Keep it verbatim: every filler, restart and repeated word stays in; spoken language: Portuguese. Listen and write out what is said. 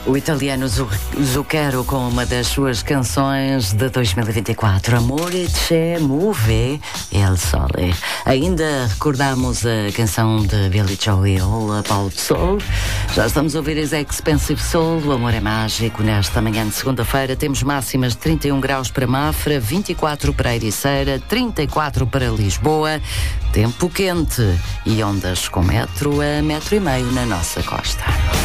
O italiano Zucchero com uma das suas canções de dois mil e vinte e quatro, Amore c'è muove il sole. Ainda recordamos a canção de Billy Joel, All About Soul. Já estamos a ouvir as Expensive Soul, o amor é mágico. Nesta manhã de segunda-feira temos máximas de trinta e um graus para Mafra, vinte e quatro para Ericeira, trinta e quatro para Lisboa. Tempo quente e ondas com metro a metro e meio na nossa costa.